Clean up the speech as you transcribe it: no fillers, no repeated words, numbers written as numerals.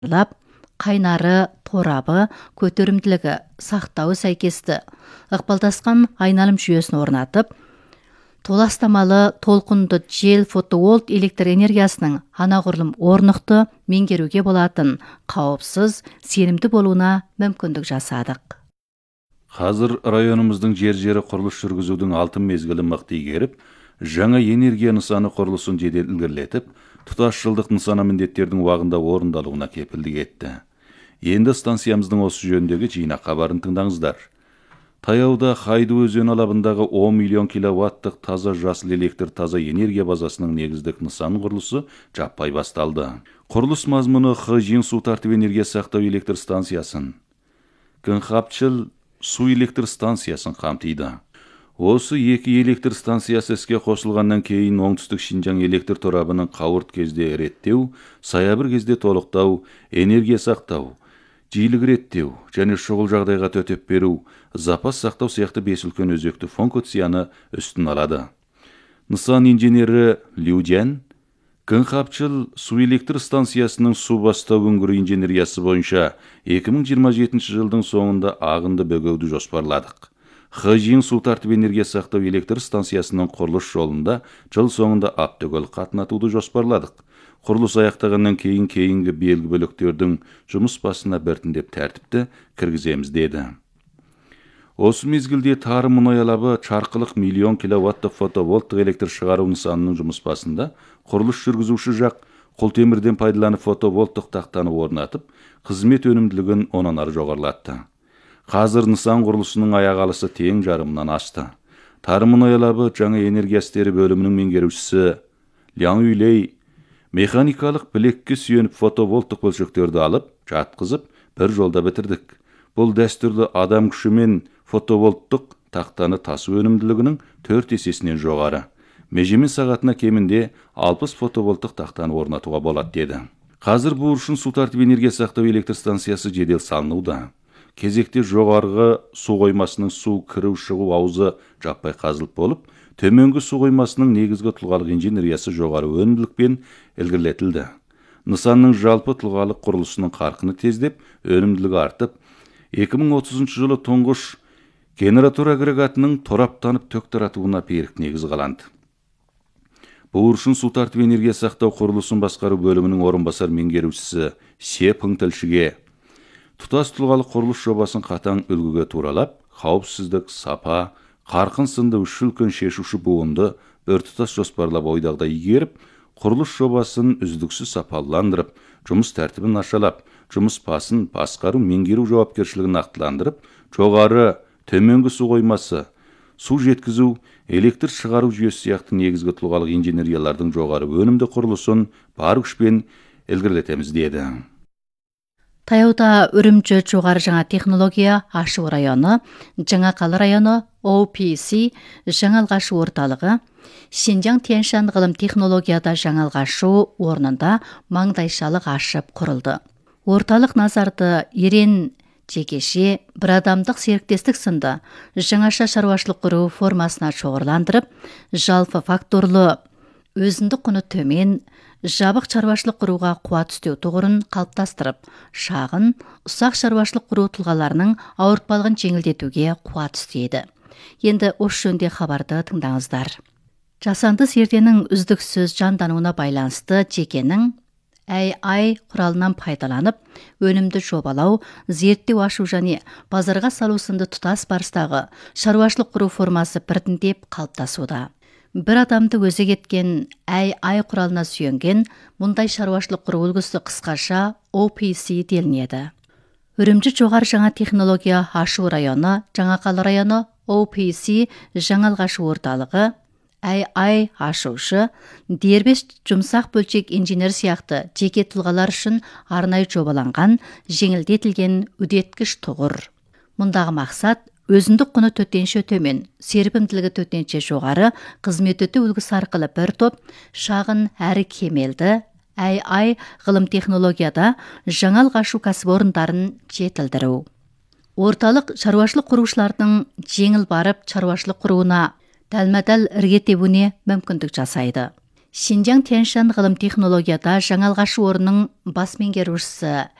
қайнары, торабы, көтерімділігі, сақтауы сәйкесті ықпалдасқан айналым жүйесін орнатып, толастамалы толқынды жел фотовольт электр энергиясының анағұрлым орнықты меңгеруге болатын қауіпсіз, сенімді болуына мүмкіндік жасадық. Қазір районымыздың жер-жері құрылыс жүргізудің алтын мезгілі мықты игеріп, жаңа энергия нысаны құрылысын жедел ілгерілетіп, тұтас жылдық нысана міндеттердің уағында орындалуына кепілдік етті. Енді станциямыздың осы жөніндегі жинақ хабарын тыңдаңыздар. Таяуда Қайды өзен алабындағы 10 миллион киловаттық таза жасыл электр таза энергия базасының негіздік нысан құрылысы жаппай басталды. Құрылыс мазмұны Хжин су тартып энергия сақтау электр станциясын, Кынхапчыл су электр станциясын қамтиды. Осы екі электр станциясы іске қосылғаннан кейін оңтүстік Шинжаң электр торабының қауырт кезде реттеу, саябыр кезде толықтау, энергия сақтау, жиілік реттеу және шұғыл жағдайға төтеп беру, запас сақтау сияқты бес үлкен өзекті функцияны үстін алады. Нысан инженері Лю Джан Кынхапчыл су электр станциясының су бастау үңгірі инженериясы бойынша 2027 жылдың соңында ағынды бөгеуді жоспарладық. Хжин су тартып энергия сақтау электр станциясының құрылыс жолында жыл соңында автокөлік қатынатуды жоспарладық. Құрылыс аяқтағаннан кейінгі белгі бөліктердің жұмыс басына біртіндеп тәртіпті кіргіземіз деді. Осы мезгілде Тары мұнай алабы чарқылық миллион киловаттық фотовольттық электр шығару нысанының жұмыс басында құрылыс жүргізуші жақ құлтемірден пайдаланып фотовольттық тақтаны орнатып, қызмет өнімділігін онан ары жоғарылатты. Қазір нысан құрылысының аяғалысы тең жарымнан асты. Тары мұнай алабы жаңа энергия істері бөлімінің меңгерушісі Лян Үйлей механикалық білекке сүйеніп фотовольттық бөлшектерді алып, жатқызып, бір жолда бітірдік. Бұл дәстүрлі адам күшімен фотовольттық тақтаны тасу өнімділігінің 4 есесінен жоғары. Межемен сағатына кемінде 60 фотовольттық тақтаны орнатуға болады деді. Қазір бұл үшін су тартып энергия сақтау электр станциясы жедел салынуда. Кезекте жоғарғы су қоймасының су кіру-шығу аузы жаппай қазылып болып, төменгі су қоймасының негізгі тұлғалық инженериясы жоғары өнімділікпен ілгерілетілді. Нысанның жалпы тұлғалық құрылысының қарқыны тездеп, өнімділігі артып, 2030 жылы тұңғыш генератор агрегатының тораптанып төк таратуына берік негіз қаланды. Бұл үшін су тартып энергия сақтау құрылысын басқару бөлімінің орынбасар меңгерушісі Се Пыңтілшіге тұтас тұлғалық құрылыс жобасын қатаң үлгіге туралап, қауіпсіздік, сапа, қарқын сынды үш үлкен шешуші буынды біртұтас жоспарлап ойдағыдай игеріп, құрылыс жобасын үздіксіз сапаландырып, жұмыс тәртібін ашалап, жұмыс басын басқару меңгеру жауапкершілігін нақтыландырып, жоғары, төменгі су қоймасы, су жеткізу, электр шығару жүйесі сияқты негізгі тұлғалық инженериялардың жоғары өнімді құрылысын бар күшпен ілгерілетеміз деді. Таяуда Үрімжі жоғары жаңа технология Ашу районы, Жаңақалы районы OPC жаңалғашу орталығы, Шинжаң Тяньшан ғылым технологияда жаңалғашу орнында маңдайшалық ашып құрылды. Орталық назарды ерен жекеше, бір адамдық серіктестік сынды жаңаша шаруашылық құру формасына шоғырландырып, жалпы факторлы, өзіндік құны төмен, жабық шаруашылық құруға қуат үстеу тұғырын қалыптастырып, шағын, ұсақ шаруашылық құру тұлғаларының ауыртпалығын жеңілдетуге қуат үстейді. Енді осы жөнде хабарды тыңдаңыздар. Жасанды зерденің үздіксіз жандануына байланысты жекенің AI құралынан пайдаланып, өнімді жобалау, зерттеу ашу және базарға салу сынды тұтас барыстағы шаруашылық құру формасы біртіндеп қалыптасуда. Бір адамды өзі кеткен AI құралына сүйенген мұндай шаруашылық құру үлгісі қысқаша OPC делінеді. Үрімжі жоғары жаңа технология Ашу районы, Жаңақалы районы OPC жаңалғашу орталығы, AI ашушы, дербес жұмсақ бөлшек инженер сияқты жеке тұлғалар үшін арнайы жобаланған, жеңілдетілген үдеткіш тұғыр. Мұндағы мақсат өзіндік құны төтенше төмен, серпімділігі төтенше жоғары, қызмет өту үлгісі арқылы бір топ шағын әрі кемелді AI ғылым технологияда жаңалғашу кәсіпорындарын жетілдіру. Орталық шаруашылық құрушылардың жеңіл барып шаруашылық құруына дәлме-дәл ірге тебуіне мүмкіндік жасайды. Шинжаң Тяньшан ғылым технологияда жаңалғашы орының бас меңгерушісі